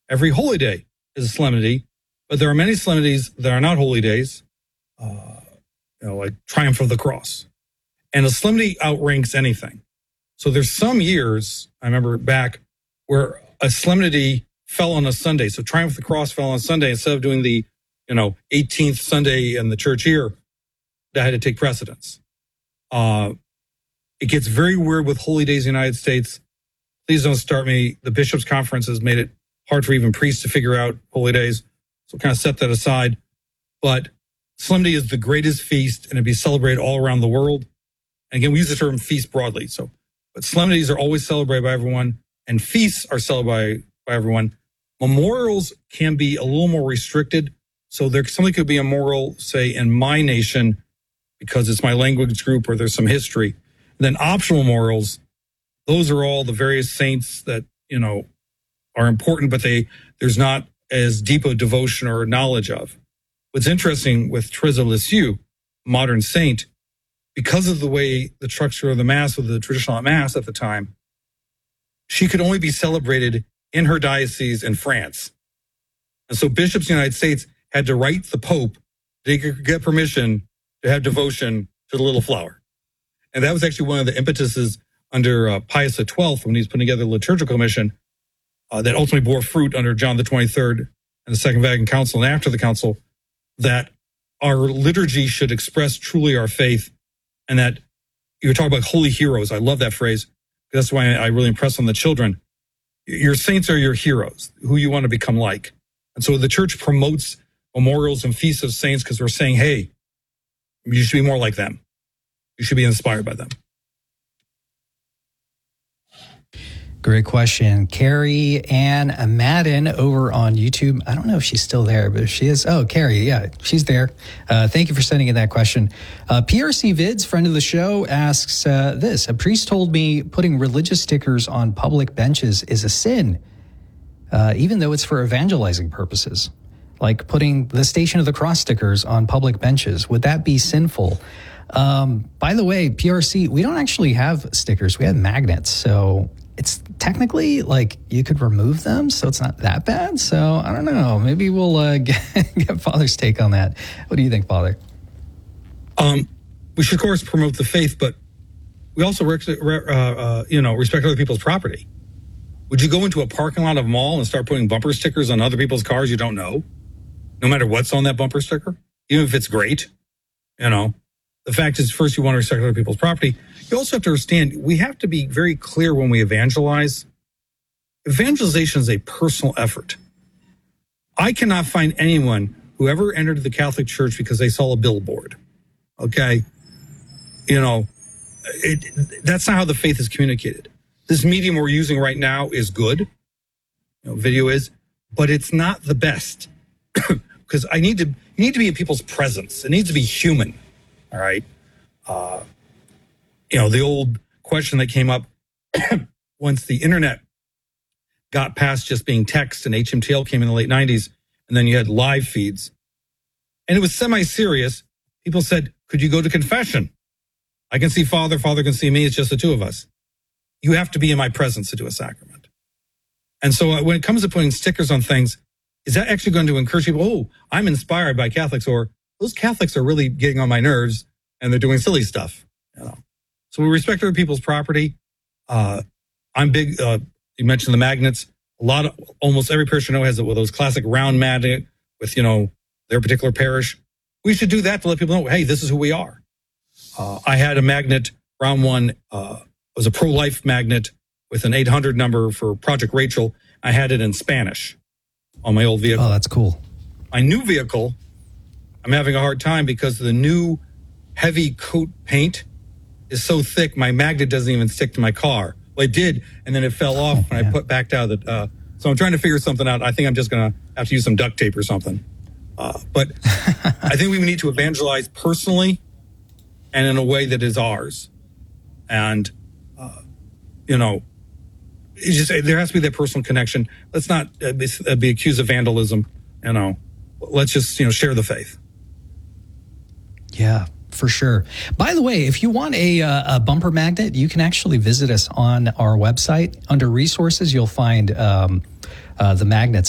every holy day is a solemnity, but there are many solemnities that are not holy days, like Triumph of the Cross. And a solemnity outranks anything. So there's some years, I remember back, where a solemnity fell on a Sunday. So Triumph of the Cross fell on a Sunday instead of doing the 18th Sunday in the church year. That had to take precedence. It gets very weird with holy days in the United States. Please don't start me. The Bishops' Conference has made it hard for even priests to figure out holy days. So kind of set that aside. But solemnity is the greatest feast, and it'd be celebrated all around the world. And again, we use the term feast broadly. But solemnities are always celebrated by everyone, and feasts are celebrated by everyone. Memorials can be a little more restricted. So something could be a memorial, say, in my nation, because it's my language group or there's some history. And then optional memorials, those are all the various saints that, are important, but there's not as deep a devotion or knowledge of. What's interesting with Teresa of Lisieux, modern saint, because of the way the structure of the Mass with the traditional Mass at the time, she could only be celebrated in her diocese in France. And so bishops in the United States had to write the Pope to get permission to have devotion to the little flower. And that was actually one of the impetuses under Pius XII when he was putting together the liturgical commission that ultimately bore fruit under John the 23rd and the Second Vatican Council and after the council, that our liturgy should express truly our faith, and that you're talking about holy heroes. I love that phrase. That's why I really impress on the children. Your saints are your heroes, who you want to become like. And so the church promotes memorials and feasts of saints because we're saying, hey, you should be more like them. You should be inspired by them. Great question. Carrie Ann Madden over on YouTube. I don't know if she's still there, but if she is, Carrie, yeah, she's there. Thank you for sending in that question. PRC Vids, friend of the show, asks this. A priest told me putting religious stickers on public benches is a sin, even though it's for evangelizing purposes. Like putting the Station of the Cross stickers on public benches. Would that be sinful? By the way, PRC, we don't actually have stickers. We have magnets. So it's technically like you could remove them, so it's not that bad. So I don't know. Maybe we'll get Father's take on that. What do you think, Father? We should, of course, promote the faith, but we also respect other people's property. Would you go into a parking lot of a mall and start putting bumper stickers on other people's cars you don't know? No matter what's on that bumper sticker, even if it's great, the fact is, first, you want to respect other people's property. You also have to understand, we have to be very clear when we evangelize. Evangelization is a personal effort. I cannot find anyone who ever entered the Catholic Church because they saw a billboard. Okay? That's not how the faith is communicated. This medium we're using right now is good. Video is, but it's not the best. Because you need to be in people's presence. It needs to be human. All right. The old question that came up once the internet got past just being text and HMTL came in the late 90s, and then you had live feeds. And it was semi-serious. People said, could you go to confession? I can see Father can see me. It's just the two of us. You have to be in my presence to do a sacrament. And so when it comes to putting stickers on things, is that actually going to encourage people, oh, I'm inspired by Catholics, or those Catholics are really getting on my nerves and they're doing silly stuff? So we respect other people's property. I'm big, you mentioned the magnets. Almost every parish I know has those classic round magnet with, their particular parish. We should do that to let people know, hey, this is who we are. I had a magnet, round one, was a pro-life magnet with an 800 number for Project Rachel. I had it in Spanish on my old vehicle. Oh, that's cool. My new vehicle, I'm having a hard time because the new heavy coat paint is so thick, my magnet doesn't even stick to my car. Well, it did, and then it fell off when I backed out of the... so I'm trying to figure something out. I think I'm just going to have to use some duct tape or something. But I think we need to evangelize personally and in a way that is ours. And, there has to be that personal connection. Let's not be accused of vandalism. Let's just, share the faith. Yeah, for sure. By the way, if you want a bumper magnet, you can actually visit us on our website. Under resources, you'll find the magnets